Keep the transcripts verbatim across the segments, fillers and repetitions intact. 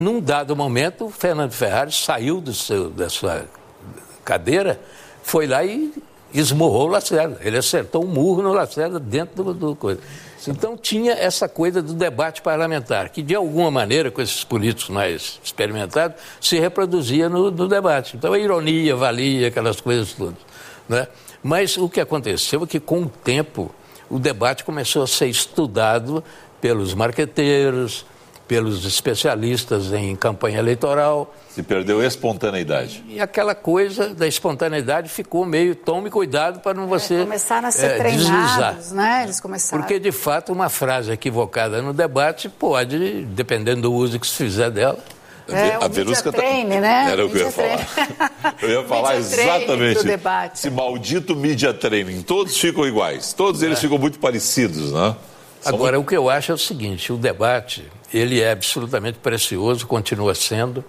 Num dado momento, o Fernando Ferrares saiu do seu, da sua cadeira, foi lá e esmurrou o Lacerda. Ele acertou um murro no Lacerda dentro do, do coisa. Então tinha essa coisa do debate parlamentar, que de alguma maneira, com esses políticos mais experimentados, se reproduzia no, no debate. Então a ironia valia, aquelas coisas todas, né? Mas o que aconteceu é que com o tempo o debate começou a ser estudado pelos marqueteiros, pelos especialistas em campanha eleitoral. Se perdeu a espontaneidade. E aquela coisa da espontaneidade ficou meio, tome cuidado para não você é, começaram a ser é, treinados, deslizar. né? Eles começaram... Porque, de fato, uma frase equivocada no debate pode, dependendo do uso que se fizer dela... É, a Verusca treine, tá... né? Era o que eu ia falar. Eu ia falar exatamente. Debate. Esse maldito media training. Todos ficam iguais. Todos eles é. ficam muito parecidos, né? Agora, muito... o que eu acho é o seguinte, o debate, ele é absolutamente precioso, continua sendo.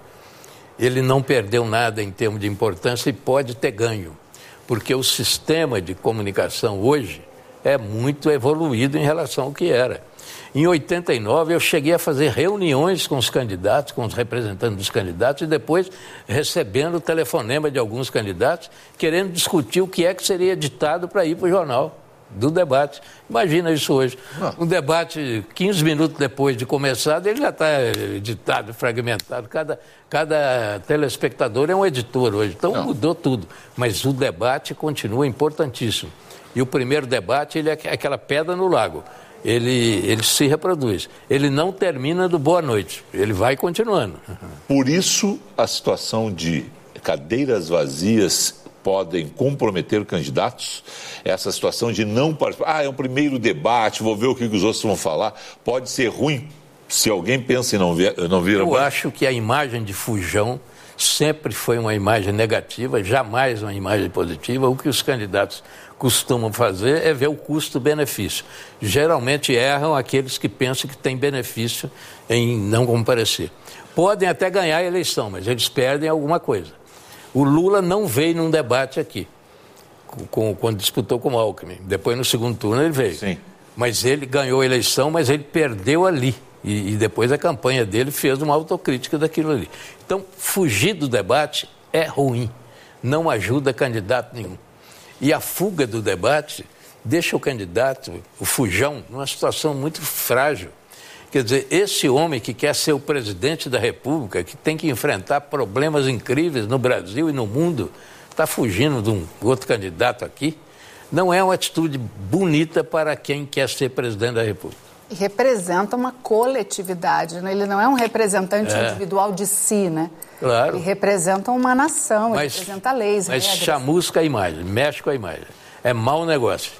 Ele não perdeu nada em termos de importância e pode ter ganho. Porque o sistema de comunicação hoje é muito evoluído em relação ao que era. Em oitenta e nove, eu cheguei a fazer reuniões com os candidatos, com os representantes dos candidatos, e depois recebendo o telefonema de alguns candidatos, querendo discutir o que é que seria editado para ir para o jornal do debate. Imagina isso hoje. Não. Um debate, quinze minutos depois de começado, ele já está editado, fragmentado. Cada, cada telespectador é um editor hoje. Então Não. mudou tudo. Mas o debate continua importantíssimo. E o primeiro debate, ele é aquela pedra no lago. Ele, ele se reproduz. Ele não termina do boa noite. Ele vai continuando. Por isso, a situação de cadeiras vazias podem comprometer candidatos? Essa situação de não participar. Ah, é um primeiro debate, vou ver o que os outros vão falar. Pode ser ruim se alguém pensa em não vir, não vir Eu a... acho que a imagem de Fujão sempre foi uma imagem negativa, jamais uma imagem positiva. O que os candidatos costumam fazer é ver o custo-benefício. Geralmente erram aqueles que pensam que tem benefício em não comparecer. Podem até ganhar a eleição, mas eles perdem alguma coisa. O Lula não veio num debate aqui, com, com, quando disputou com o Alckmin. Depois, no segundo turno, ele veio. Sim. Mas ele ganhou a eleição, mas ele perdeu ali. E, e depois a campanha dele fez uma autocrítica daquilo ali. Então, fugir do debate é ruim. Não ajuda candidato nenhum. E a fuga do debate deixa o candidato, o Fujão, numa situação muito frágil. Quer dizer, esse homem que quer ser o presidente da República, que tem que enfrentar problemas incríveis no Brasil e no mundo, está fugindo de um outro candidato aqui, não é uma atitude bonita para quem quer ser presidente da República. E representa uma coletividade, né? Ele não é um representante é. individual de si, né? Claro. Ele representa uma nação, mas, ele representa leis, Mas regras. chamusca a imagem, mexe com a imagem. É mau negócio.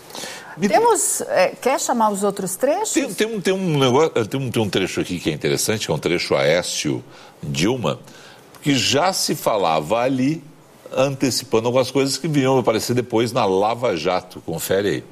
Temos, é, quer chamar os outros trechos? Tem, tem, um, tem, um negócio, tem, um, tem um trecho aqui que é interessante, que é um trecho Aécio Dilma, que já se falava ali, antecipando algumas coisas que vinham aparecer depois na Lava Jato. Confere aí.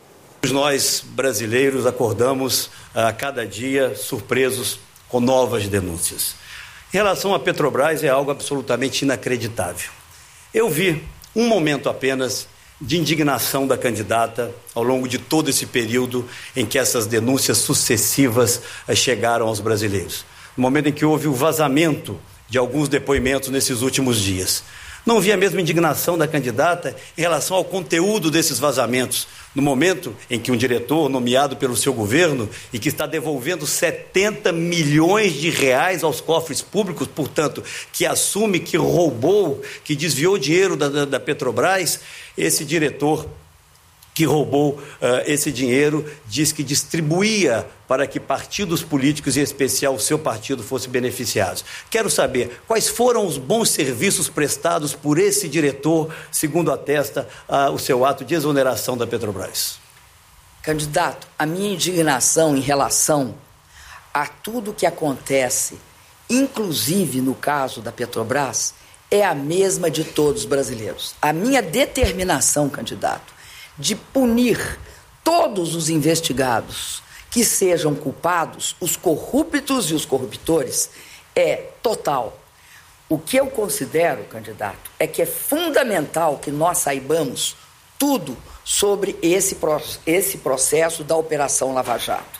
Nós, brasileiros, acordamos a cada dia surpresos com novas denúncias. Em relação à Petrobras, é algo absolutamente inacreditável. Eu vi um momento apenas de indignação da candidata ao longo de todo esse período em que essas denúncias sucessivas chegaram aos brasileiros. No momento em que houve o vazamento de alguns depoimentos nesses últimos dias. Não vi a mesma indignação da candidata em relação ao conteúdo desses vazamentos, no momento em que um diretor nomeado pelo seu governo e que está devolvendo setenta milhões de reais aos cofres públicos, portanto, que assume que roubou, que desviou dinheiro da, da, da Petrobras, esse diretor que roubou uh, esse dinheiro diz que distribuía para que partidos políticos, em especial o seu partido, fossem beneficiados. Quero saber quais foram os bons serviços prestados por esse diretor, segundo atesta uh, o seu ato de exoneração da Petrobras. Candidato, a minha indignação em relação a tudo que acontece, inclusive no caso da Petrobras, é a mesma de todos os brasileiros. A minha determinação, candidato, de punir todos os investigados que sejam culpados, os corruptos e os corruptores, é total. O que eu considero, candidato, é que é fundamental que nós saibamos tudo sobre esse, esse processo da Operação Lava Jato.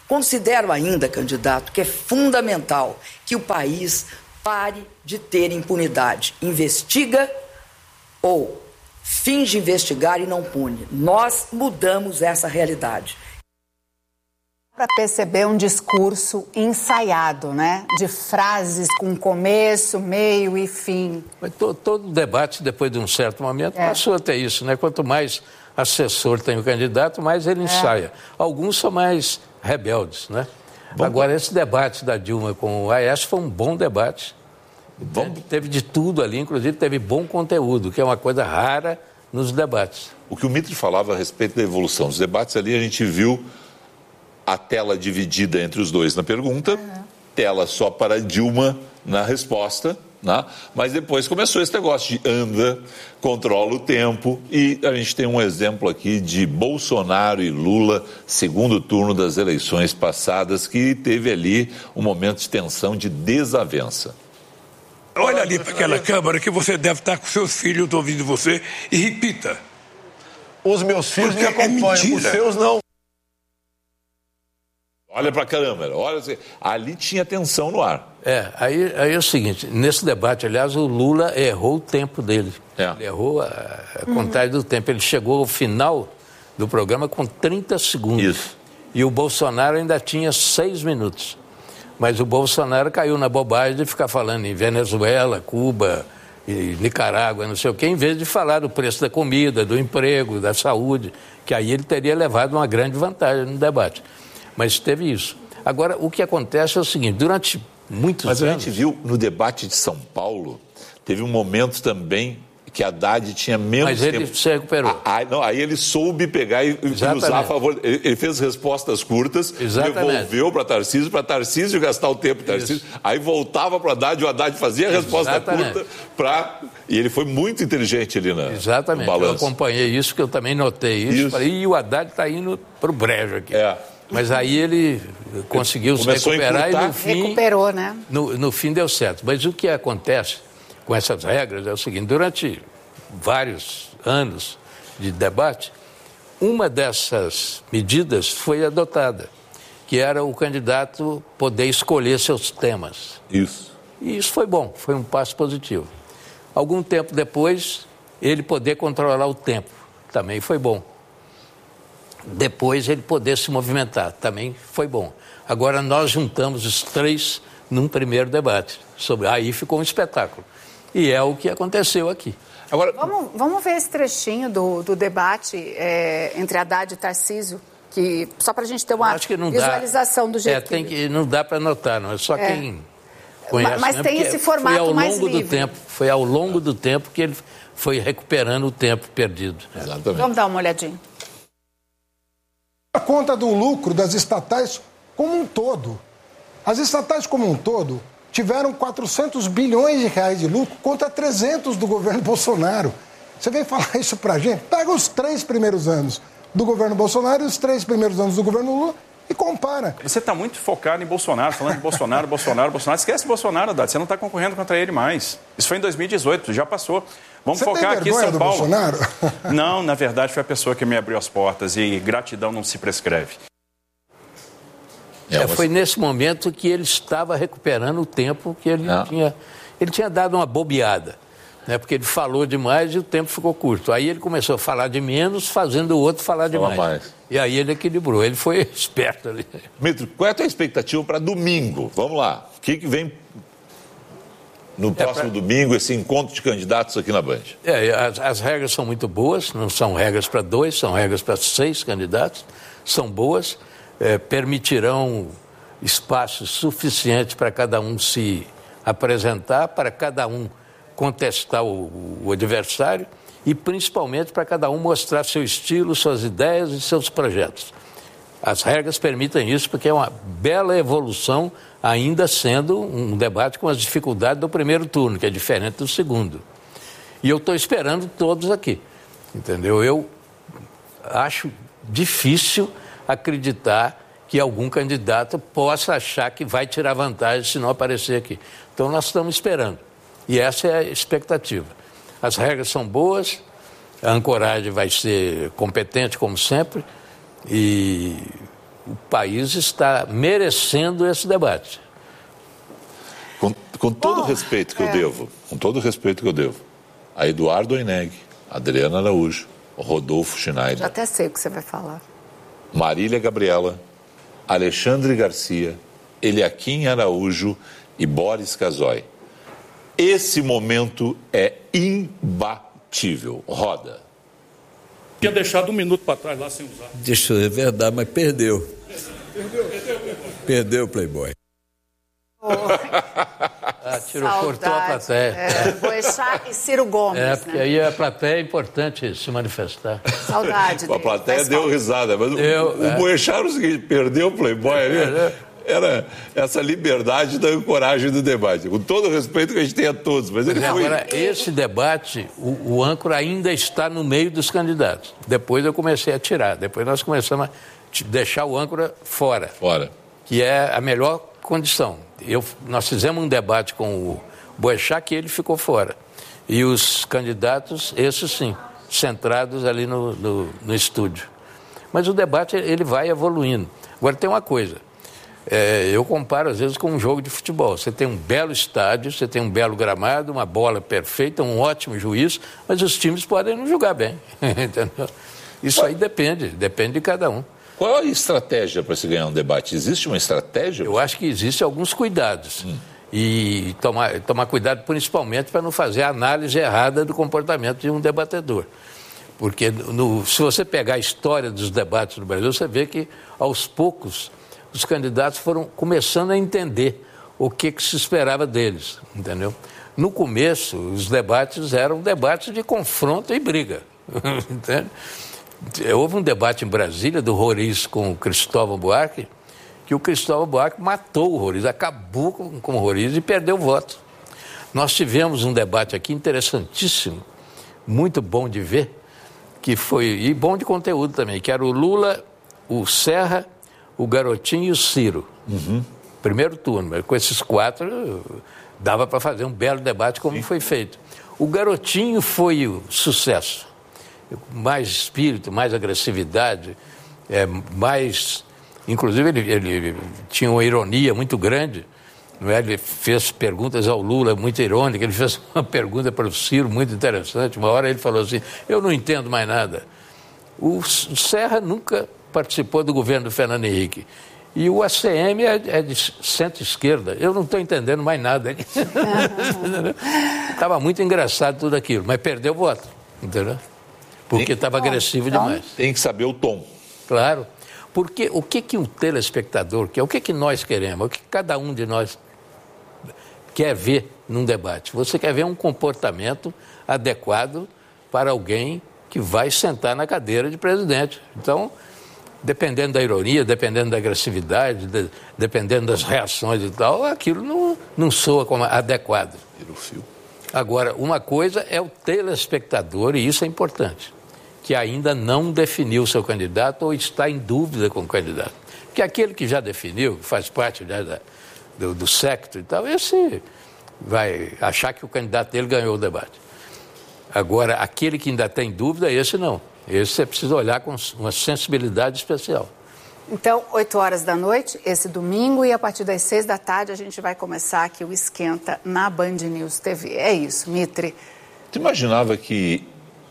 Considero ainda, candidato, que é fundamental que o país pare de ter impunidade. Investiga ou finge investigar e não pune. Nós mudamos essa realidade. Para perceber um discurso ensaiado, né? De frases com começo, meio e fim. Mas to, todo debate, depois de um certo momento, é. passou a ter isso, né? Quanto mais assessor tem o candidato, mais ele ensaia. É. Alguns são mais rebeldes, né? Bom, agora, esse debate da Dilma com o Aécio foi um bom debate. Bom. Teve de tudo ali, inclusive teve bom conteúdo, que é uma coisa rara nos debates. O que o Mitre falava a respeito da evolução dos debates ali, a gente viu a tela dividida entre os dois na pergunta, uhum. tela só para Dilma na resposta, né? Mas depois começou esse negócio de anda, controla o tempo, e a gente tem um exemplo aqui de Bolsonaro e Lula, segundo turno das eleições passadas, que teve ali um momento de tensão, de desavença. Olha ali para aquela câmera que você deve estar com seus filhos ouvindo você e repita. Os meus filhos me acompanham, é os seus não. Olha para a câmera, olha, ali tinha tensão no ar. É, aí, aí é o seguinte, nesse debate, aliás, o Lula errou o tempo dele. É. Ele errou a, a contagem uhum. do tempo. Ele chegou ao final do programa com trinta segundos. Isso. E o Bolsonaro ainda tinha seis minutos. Mas o Bolsonaro caiu na bobagem de ficar falando em Venezuela, Cuba, e Nicarágua, não sei o quê, em vez de falar do preço da comida, do emprego, da saúde, que aí ele teria levado uma grande vantagem no debate. Mas teve isso. Agora, o que acontece é o seguinte, durante muitos Mas anos... Mas a gente viu no debate de São Paulo, teve um momento também que a Haddad tinha menos Mas ele tempo. se recuperou. Ah, não, aí ele soube pegar e, e usar a favor. Ele, ele fez respostas curtas, Exatamente. devolveu para Tarcísio, para Tarcísio gastar o tempo de Tarcísio, isso. Aí voltava para o Haddad, o Haddad fazia a resposta Exatamente. curta para... E ele foi muito inteligente ali na, Exatamente. no balanço. Eu acompanhei isso, que eu também notei isso. isso. Falei, e o Haddad está indo para o brejo aqui. É. Mas aí ele conseguiu se recuperar e no fim... Recuperou, né? No, no fim deu certo. Mas o que acontece com essas regras é o seguinte, durante vários anos de debate, uma dessas medidas foi adotada, que era o candidato poder escolher seus temas. Isso. E isso foi bom, foi um passo positivo. Algum tempo depois, ele poder controlar o tempo, também foi bom. Depois ele poder se movimentar, também foi bom. Agora nós juntamos os três num primeiro debate. Sobre... Aí ficou um espetáculo. E é o que aconteceu aqui. Agora... Vamos, vamos ver esse trechinho do, do debate é, entre Haddad e Tarcísio, que, só para a gente ter uma Acho que não visualização dá, do jeito é, que... Tem que... Não dá para anotar, não é só é. quem conhece. Mas, mas tem esse formato foi ao mais longo livre. Do tempo, foi ao longo do tempo que ele foi recuperando o tempo perdido. Exatamente. Vamos dar uma olhadinha. A conta do lucro das estatais como um todo. As estatais como um todo tiveram quatrocentos bilhões de reais de lucro contra trezentos do governo Bolsonaro. Você vem falar isso pra gente? Pega os três primeiros anos do governo Bolsonaro e os três primeiros anos do governo Lula e compara. Você está muito focado em Bolsonaro, falando de Bolsonaro, Bolsonaro, Bolsonaro. Esquece Bolsonaro, Haddad. Você não está concorrendo contra ele mais. Isso foi em dois mil e dezoito, já passou. Vamos Você focar tem aqui em São do Paulo. Bolsonaro? Não, na verdade foi a pessoa que me abriu as portas e gratidão não se prescreve. É, foi nesse momento que ele estava recuperando o tempo que ele é. tinha... Ele tinha dado uma bobeada, né? Porque ele falou demais e o tempo ficou curto. Aí ele começou a falar de menos, fazendo o outro falar demais. Mais. E aí ele equilibrou, ele foi esperto ali. Mitro, qual é a tua expectativa para domingo? Vamos lá, o que, que vem no próximo é pra... domingo, esse encontro de candidatos aqui na Band? É, as, as regras são muito boas, não são regras para dois, são regras para seis candidatos, são boas. É, permitirão espaço suficiente para cada um se apresentar, para cada um contestar o, o adversário e principalmente para cada um mostrar seu estilo, suas ideias e seus projetos. As regras permitem isso porque é uma bela evolução, ainda sendo um debate com as dificuldades do primeiro turno, que é diferente do segundo. E eu estou esperando todos aqui, entendeu? Eu acho difícil acreditar que algum candidato possa achar que vai tirar vantagem se não aparecer aqui. Então nós estamos esperando. E essa é a expectativa. As regras são boas, a ancoragem vai ser competente como sempre e o país está merecendo esse debate. Com, com todo o Bom, respeito que é. eu devo, com todo o respeito que eu devo, a Eduardo Oineg, Adriana Araújo, Rodolfo Schneider, Já até sei o que você vai falar. Marília Gabriela, Alexandre Garcia, Eliakim Araújo e Boris Casoy. Esse momento é imbatível. Roda. Tinha deixado um minuto para trás lá sem usar. Deixa eu ver, é verdade, mas perdeu. Perdeu, perdeu, perdeu o Playboy. Oh, Ah, tirou, cortou a plateia. É, Boechat e Ciro Gomes, É, porque né? aí a plateia é importante se manifestar. Saudade A dele. plateia Faz deu falta. risada, mas Deu, o, o é. Boechat era o seguinte, perdeu o Playboy ali, era essa liberdade da coragem do debate. Com todo o respeito que a gente tem a todos, mas ele Mas foi... agora, esse debate, o, o âncora ainda está no meio dos candidatos. Depois eu comecei a tirar, depois nós começamos a t- deixar o âncora fora, Fora. que é a melhor condição. Eu, nós fizemos um debate com o Boechat que ele ficou fora. E os candidatos, esses sim, centrados ali no, no, no estúdio. Mas o debate, ele vai evoluindo. Agora, tem uma coisa. É, eu comparo, às vezes, com um jogo de futebol. Você tem um belo estádio, você tem um belo gramado, uma bola perfeita, um ótimo juiz, mas os times podem não jogar bem. Entendeu? Isso aí depende, depende de cada um. Qual a estratégia para se ganhar um debate? Existe uma estratégia? Eu acho que existem alguns cuidados. Hum. E tomar, tomar cuidado principalmente para não fazer a análise errada do comportamento de um debatedor. Porque no, se você pegar a história dos debates no Brasil, você vê que, aos poucos, os candidatos foram começando a entender o que, que se esperava deles, entendeu? No começo, os debates eram debates de confronto e briga, entende? Houve um debate em Brasília do Roriz com o Cristóvão Buarque, que o Cristóvão Buarque matou o Roriz, acabou com, com o Roriz e perdeu o voto. Nós tivemos um debate aqui interessantíssimo, muito bom de ver, que foi, e bom de conteúdo também, que era o Lula, o Serra, o Garotinho e o Ciro. Uhum. Primeiro turno, mas com esses quatro dava para fazer um belo debate como Sim. foi feito. O Garotinho foi o sucesso. Mais espírito, mais agressividade, é, mais... Inclusive, ele, ele tinha uma ironia muito grande, não é? Ele fez perguntas ao Lula muito irônicas, ele fez uma pergunta para o Ciro muito interessante. Uma hora ele falou assim, eu não entendo mais nada. O Serra nunca participou do governo do Fernando Henrique. E o A C M é, é de centro-esquerda. Eu não estou entendendo mais nada. Estava muito engraçado tudo aquilo, mas perdeu o voto, entendeu? Porque estava agressivo então, demais. Tem que saber o tom. Claro. Porque o que, que um telespectador quer? O que, que nós queremos? O que cada um de nós quer ver num debate? Você quer ver um comportamento adequado para alguém que vai sentar na cadeira de presidente. Então, dependendo da ironia, dependendo da agressividade, de, dependendo das reações e tal, aquilo não, não soa como adequado. Agora, uma coisa é o telespectador, e isso é importante, que ainda não definiu o seu candidato ou está em dúvida com o candidato. Porque aquele que já definiu, que faz parte já da, do, do secto e tal, esse vai achar que o candidato dele ganhou o debate. Agora, aquele que ainda tem dúvida, esse não. Esse você precisa olhar com uma sensibilidade especial. Então, oito horas da noite, esse domingo, e a partir das seis da tarde a gente vai começar aqui o Esquenta na Band News T V. É isso, Mitre. Tu imaginava que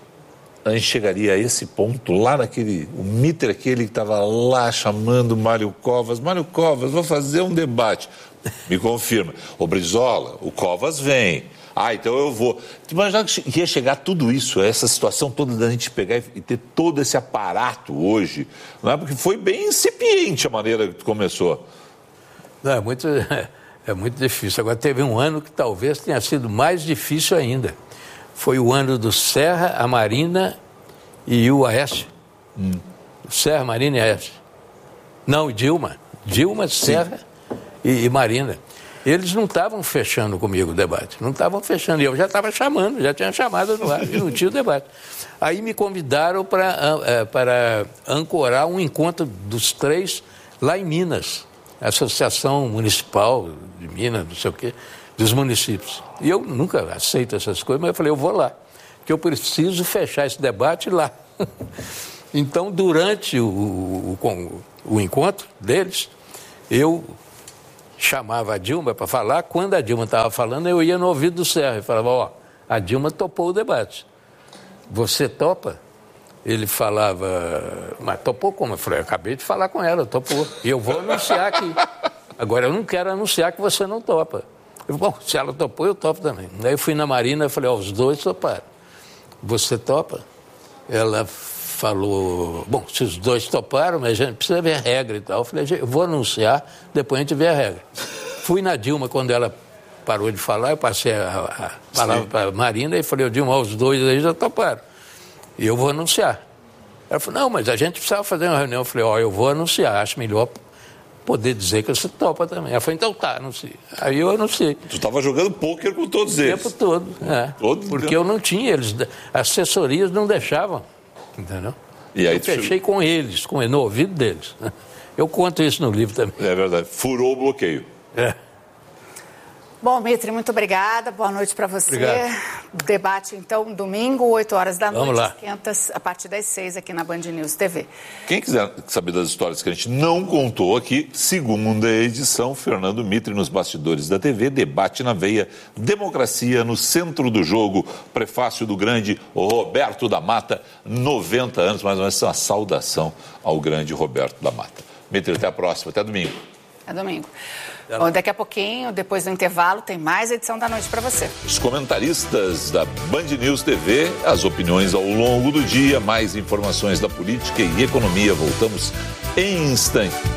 a gente chegaria a esse ponto lá naquele... O Mitre, aquele que estava lá chamando o Mário Covas. Mário Covas, vou fazer um debate. Me confirma. Ô Brizola, o Covas vem. Ah, então eu vou. Tu imaginava que ia chegar tudo isso, essa situação toda da gente pegar e ter todo esse aparato hoje, não é? Porque foi bem incipiente a maneira que tu começou. Não, é muito, é muito difícil. Agora, teve um ano que talvez tenha sido mais difícil ainda. Foi o ano do Serra, a Marina e o Aécio. Hum. Serra, Marina e Aécio. Não, Dilma. Dilma, Serra e, e Marina. Eles não estavam fechando comigo o debate, não estavam fechando. E eu já estava chamando, já tinha chamado no ar, e não tinha o debate. Aí me convidaram para, para ancorar um encontro dos três lá em Minas, a Associação Municipal de Minas, não sei o quê, dos municípios. E eu nunca aceito essas coisas, mas eu falei, eu vou lá, que eu preciso fechar esse debate lá. Então, durante o, o, o encontro deles, eu chamava a Dilma para falar. Quando a Dilma estava falando, eu ia no ouvido do Serra e falava, ó, a Dilma topou o debate. Você topa? Ele falava, mas topou como? Eu falei, eu acabei de falar com ela, topou. E eu vou anunciar aqui. Agora, eu não quero anunciar que você não topa. Eu, bom, se ela topou, eu topo também. Daí eu fui na Marina e falei, ó, os dois toparam. Você topa? Ela falou, bom, se os dois toparam, mas a gente precisa ver a regra e tal. Eu falei, eu vou anunciar, depois a gente vê a regra. Fui na Dilma, quando ela parou de falar, eu passei a, a palavra para a Marina e falei, Dilma, os dois aí já toparam. E eu vou anunciar. Ela falou, não, mas a gente precisava fazer uma reunião. Eu falei, ó, eu vou anunciar, acho melhor poder dizer que você topa também. Ela falou, então tá, anunciei. Aí eu anunciei. Tu estava jogando pôquer com todos eles. O tempo todo, é. Todo porque tempo. Eu não tinha, eles, assessorias não deixavam, entendeu? E aí eu fechei chegou... com eles, com, no ouvido deles. Eu conto isso no livro também. É verdade, furou o bloqueio. É. Bom, Mitri, muito obrigada. Boa noite para você. Obrigado. Debate, então, domingo, oito horas da noite. Vamos lá. Esquentas, a partir das seis aqui na Band News T V. Quem quiser saber das histórias que a gente não contou aqui, segunda edição, Fernando Mitri nos bastidores da T V, Debate na Veia, Democracia no centro do jogo, prefácio do grande Roberto da Mata, noventa anos, mais ou menos, uma saudação ao grande Roberto da Mata. Mitri, até a próxima, até domingo. Até domingo. Bom, daqui a pouquinho, depois do intervalo, tem mais edição da noite para você. Os comentaristas da Band News T V, as opiniões ao longo do dia, mais informações da política e economia. Voltamos em instante.